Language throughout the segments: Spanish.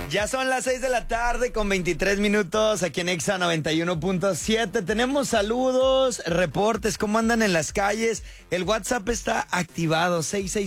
Ya son las 6 de la tarde con 23 minutos aquí en Exa 91.7. Tenemos saludos, reportes, cómo andan en las calles. El WhatsApp está activado,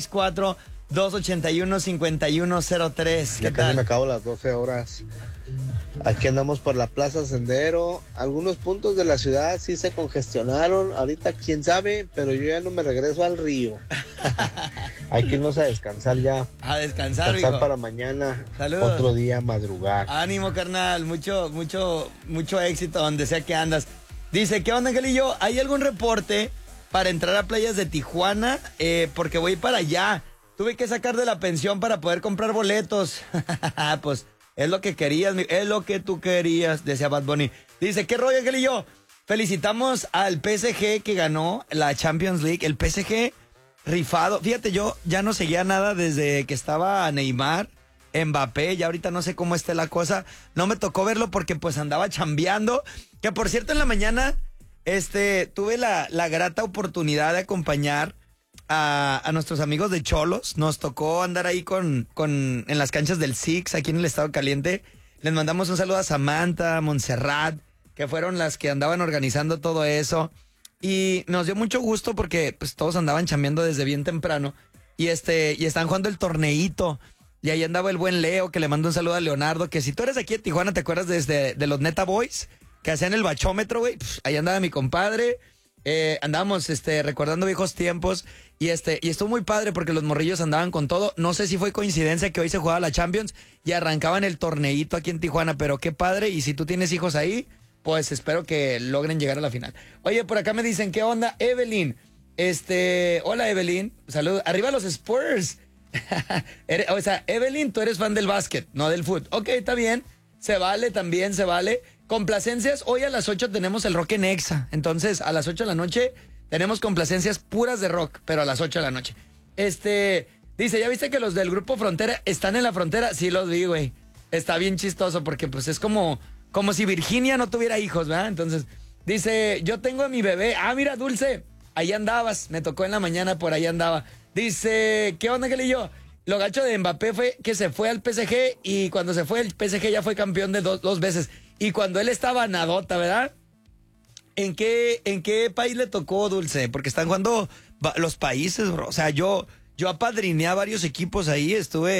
664-281-5103. Ya casi me acabo las 12 horas. Aquí andamos por la Plaza Sendero. Algunos puntos de la ciudad sí se congestionaron. Ahorita quién sabe, pero yo ya no me regreso al río. Hay que irnos a descansar ya. A descansar, para mañana. Saludos. Otro día madrugar. Ánimo, carnal. Mucho éxito donde sea que andas. Dice, ¿qué onda, Angelillo? ¿Hay algún reporte para entrar a playas de Tijuana? Porque voy para allá. Tuve que sacar de la pensión para poder comprar boletos. Pues es lo que querías, es lo que tú querías, decía Bad Bunny. Dice, ¿qué rollo, Angelillo? Felicitamos al PSG que ganó la Champions League. El PSG rifado. Fíjate, yo ya no seguía nada desde que estaba Neymar, Mbappé, ya ahorita no sé cómo esté la cosa. No me tocó verlo porque pues andaba chambeando. Que por cierto, en la mañana tuve la grata oportunidad de acompañar a nuestros amigos de Cholos. Nos tocó andar ahí en las canchas del Six, aquí en el Estado Caliente. Les mandamos un saludo a Samantha, a Montserrat, que fueron las que andaban organizando todo eso. Y nos dio mucho gusto porque pues todos andaban chambeando desde bien temprano. Y están jugando el torneito. Y ahí andaba el buen Leo, que le mando un saludo a Leonardo, que si tú eres aquí en Tijuana, ¿te acuerdas de los Neta Boys? Que hacían el bachómetro, güey. Ahí andaba mi compadre. Andábamos recordando viejos tiempos. Y estuvo muy padre porque los morrillos andaban con todo. No sé si fue coincidencia que hoy se jugaba la Champions y arrancaban el torneito aquí en Tijuana, pero qué padre. Y si tú tienes hijos ahí, pues espero que logren llegar a la final. Oye, por acá me dicen, ¿qué onda? Evelyn. Hola, Evelyn. Saludos. Arriba los Spurs. O sea, Evelyn, tú eres fan del básquet, no del fútbol. Ok, está bien. Se vale, también se vale. Complacencias, hoy a las 8 tenemos el rock en Exa. Entonces, a las 8 de la noche tenemos complacencias puras de rock, pero a las 8 de la noche. Dice, ¿ya viste que los del grupo Frontera están en la frontera? Sí, los vi, güey. Está bien chistoso porque pues es como si Virginia no tuviera hijos, ¿verdad? Entonces, dice, yo tengo a mi bebé. Ah, mira, Dulce, ahí andabas. Me tocó en la mañana, por ahí andaba. Dice, ¿qué onda, Angelillo? Lo gacho de Mbappé fue que se fue al PSG y cuando se fue el PSG ya fue campeón de dos veces. Y cuando él estaba nadota, ¿verdad? ¿En qué país le tocó, Dulce? Porque están jugando los países, bro. O sea, yo apadriné a varios equipos ahí.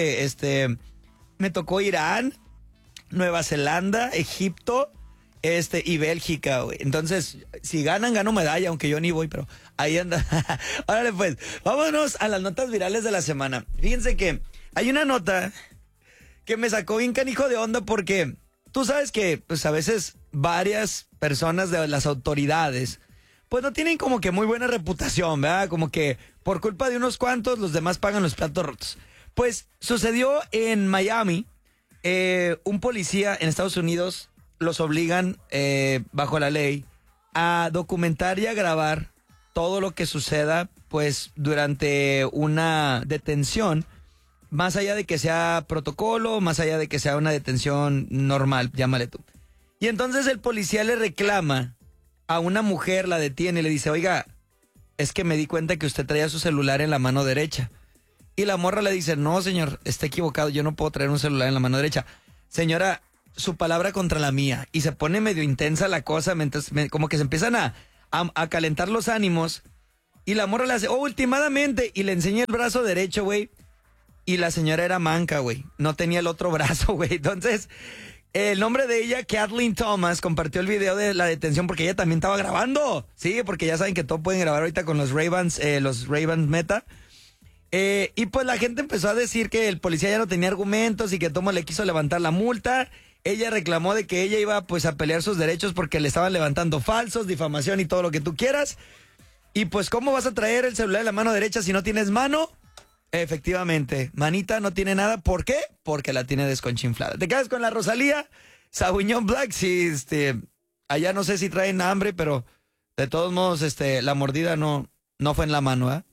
Me tocó Irán, Nueva Zelanda, Egipto, y Bélgica, güey. Entonces, si ganan, gano medalla, aunque yo ni voy, pero ahí anda. Órale, pues, vámonos a las notas virales de la semana. Fíjense que hay una nota que me sacó bien canijo de onda porque tú sabes que, pues, a veces varias personas de las autoridades, pues, no tienen como que muy buena reputación, ¿verdad? Como que por culpa de unos cuantos, los demás pagan los platos rotos. Pues, sucedió en Miami. Un policía en Estados Unidos los obligan, bajo la ley, a documentar y a grabar todo lo que suceda, pues, durante una detención, más allá de que sea protocolo, más allá de que sea una detención normal, llámale tú. Y entonces el policía le reclama a una mujer, la detiene y le dice, oiga, es que me di cuenta que usted traía su celular en la mano derecha. Y la morra le dice, no, señor, está equivocado, yo no puedo traer un celular en la mano derecha. Señora, su palabra contra la mía. Y se pone medio intensa la cosa, como que se empiezan a calentar los ánimos. Y la morra le hace, últimamente, y le enseña el brazo derecho, güey. Y la señora era manca, güey. No tenía el otro brazo, güey. Entonces, el nombre de ella, Kathleen Thomas, compartió el video de la detención porque ella también estaba grabando. Sí, porque ya saben que todo pueden grabar ahorita con los Ray-Bans Meta. Y pues la gente empezó a decir que el policía ya no tenía argumentos y que Thomas le quiso levantar la multa. Ella reclamó de que ella iba pues a pelear sus derechos porque le estaban levantando falsos, difamación y todo lo que tú quieras. Y pues, ¿cómo vas a traer el celular en la mano derecha si no tienes mano? Efectivamente, manita no tiene nada. ¿Por qué? Porque la tiene desconchinflada. ¿Te quedas con la Rosalía? Sabuñón Black, sí, allá no sé si traen hambre, pero de todos modos, la mordida no fue en la mano, ¿eh?